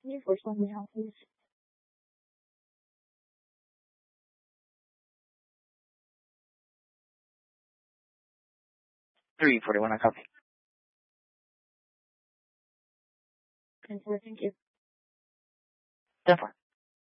Can you first one me out, please? 341, I copy. 10-4, thank you. 10-4.